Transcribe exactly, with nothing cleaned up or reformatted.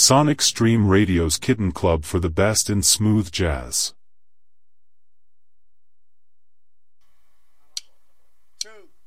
Sonic Stream Radio's Kitten Club for the best in smooth jazz. Two.